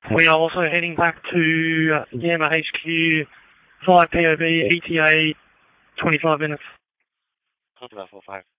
We are also heading back to Gamma HQ, 5 POV, ETA, 25 minutes. Copy that, 4-5.